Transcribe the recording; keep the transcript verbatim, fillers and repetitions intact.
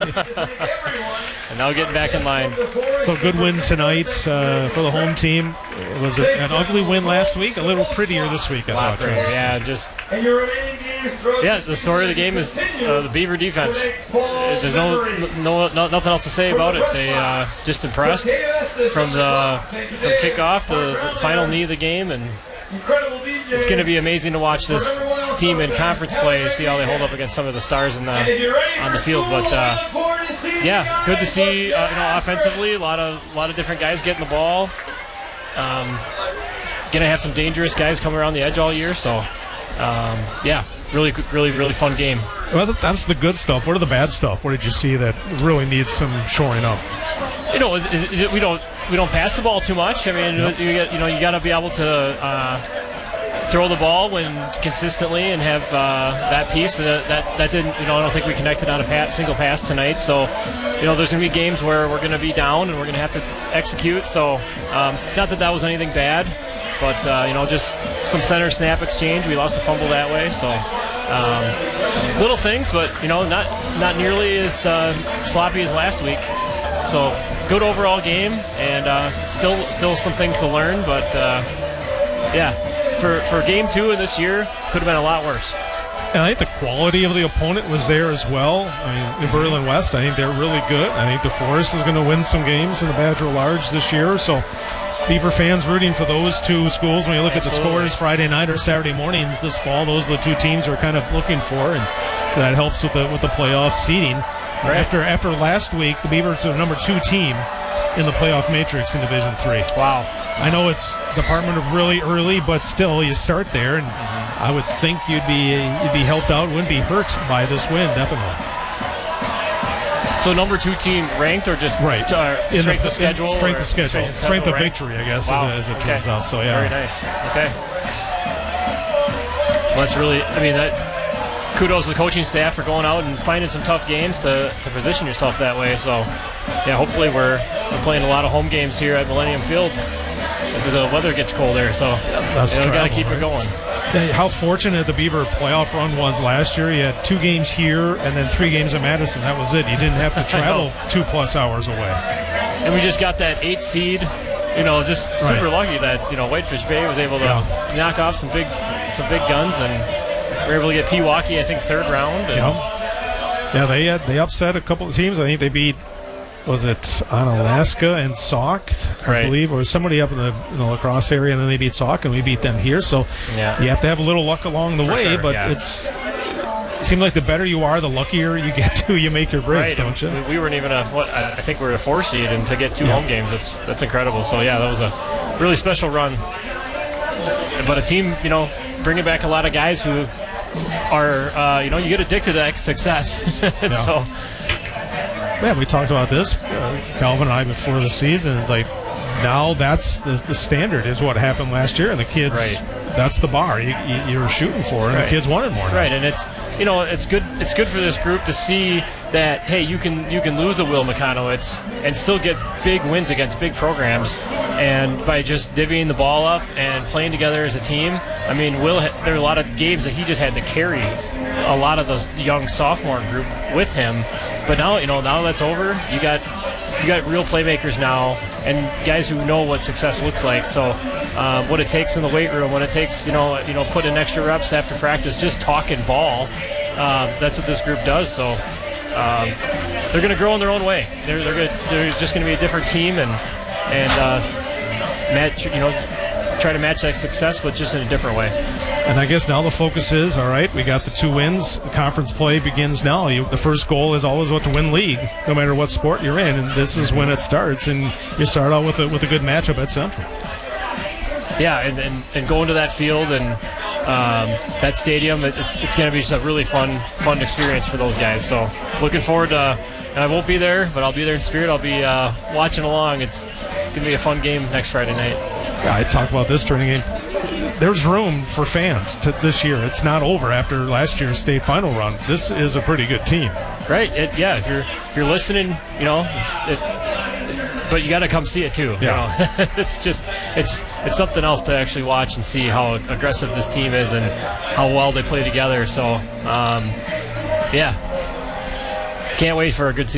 And now getting back in line. So good win tonight uh, for the home team. It was a, an ugly win last week, a little prettier this week. A lot prettier, yeah. Just yeah. The story of the game is uh, the Beaver defense. There's no, no, no nothing else to say about it. They uh, just impressed from the from kickoff to the final knee of the game, and it's going to be amazing to watch this team in conference play, see how they hold up against some of the stars in the on the field. But uh, yeah, good to see. Uh, you know, offensively, a lot of a lot of different guys getting the ball. Um, going to have some dangerous guys coming around the edge all year. So um, yeah, really, really, really fun game. Well, that's the good stuff. What are the bad stuff? What did you see that really needs some shoring up? You know, is, is it, we don't we don't pass the ball too much. I mean, yep. you get you know you got to be able to uh, throw the ball when consistently and have uh, that piece. That, that that didn't you know I don't think we connected on a pass, single pass tonight. So you know there's going to be games where we're going to be down and we're going to have to execute. So um, not that that was anything bad, but uh, you know just some center snap exchange. We lost a fumble that way. So. Um, little things, but you know, not not nearly as uh, sloppy as last week. So good overall game, and uh, still still some things to learn. But uh, yeah, for for game two of this year, could have been a lot worse. And I think the quality of the opponent was there as well. I mean, in Berlin West, I think they're really good. I think DeForest is going to win some games in the Badger Large this year. So. Beaver fans rooting for those two schools. When you look Absolutely. At the scores Friday night or Saturday mornings this fall, those are the two teams we're kind of looking for, and that helps with the with the playoff seeding. Right. After after last week, the Beavers are the number two team in the playoff matrix in Division Three. Wow! I know it's Department of really early, but still, you start there, and mm-hmm. I would think you'd be you'd be helped out, wouldn't be hurt by this win, definitely. So number two team ranked or just right. uh, strength of schedule? Strength of schedule. Strength, strength of victory, I guess, wow. as, it, as it okay. turns out. So yeah. Very nice. Okay. Well, that's really, I mean, that kudos to the coaching staff for going out and finding some tough games to, to position yourself that way. So, yeah, hopefully we're, we're playing a lot of home games here at Millennium Field as the weather gets colder. So, that's you know, got to keep right? it going. How fortunate the Beaver playoff run was last year. You had two games here and then three games at Madison. That was it. You didn't have to travel two plus hours away. And we just got that eight seed. You know, just super right. lucky that you know Whitefish Bay was able to yeah. knock off some big, some big guns, and we were able to get Pewaukee, I think, third round. And yeah, yeah, they had they upset a couple of teams. I think they beat. Was it Onalaska and Sauk, I right. believe, or somebody up in the, in the La Crosse area, and then they beat Sauk, and we beat them here. So yeah. you have to have a little luck along the For way, sure, but yeah. it's it seems like the better you are, the luckier you get to. You make your breaks, right. don't you? We, we weren't even a what I think we were a four seed, and to get two yeah. home games, that's that's incredible. So yeah, that was a really special run. But a team, you know, bringing back a lot of guys who are, uh, you know, you get addicted to that success. and yeah. so. Yeah, we talked about this, uh, Calvin and I, before the season. It's like now that's the, the standard is what happened last year, and the kids, right. that's the bar you, you, you were shooting for, and right. the kids wanted more. Right, and it's you know it's good it's good for this group to see that hey you can you can lose a Will McConowitz and still get big wins against big programs, and by just divvying the ball up and playing together as a team. I mean, Will there are a lot of games that he just had to carry a lot of the young sophomore group with him. But now, you know, now that's over. You got you got real playmakers now, and guys who know what success looks like. So, uh, what it takes in the weight room, what it takes, you know, you know, put in extra reps after practice, just talking ball. Uh, that's what this group does. So, um, they're going to grow in their own way. They're they're good. They're just going to be a different team, and and uh, match, you know, try to match that success, but just in a different way. And I guess now the focus is, all right, we got the two wins. Conference play begins now. You, the first goal is always what to win league, no matter what sport you're in. And this is when it starts. And you start out with a, with a good matchup at Central. Yeah, and, and, and going to that field and um, that stadium, it, it's going to be just a really fun fun experience for those guys. So looking forward to, and I won't be there, but I'll be there in spirit. I'll be uh, watching along. It's going to be a fun game next Friday night. Yeah, I talked about this during the game. There's room for fans to this year. It's not over after last year's state final run. This is a pretty good team. Right. It, yeah. If you're if you're listening, you know, it's, it, but you got to come see it too. Yeah. You know? it's just it's it's something else to actually watch and see how aggressive this team is and how well they play together. So, um, yeah, can't wait for a good season.